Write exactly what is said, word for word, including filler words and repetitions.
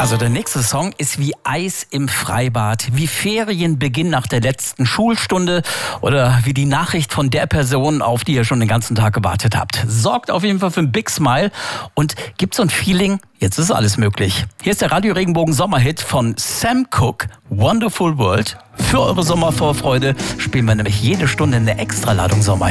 Also der nächste Song ist wie Eis im Freibad, wie Ferienbeginn nach der letzten Schulstunde oder wie die Nachricht von der Person, auf die ihr schon den ganzen Tag gewartet habt. Sorgt auf jeden Fall für ein Big Smile und gibt so ein Feeling, jetzt ist alles möglich. Hier ist der Radio Regenbogen Sommerhit von Sam Cooke, Wonderful World. Für eure Sommervorfreude spielen wir nämlich jede Stunde eine Extraladung Sommerhit.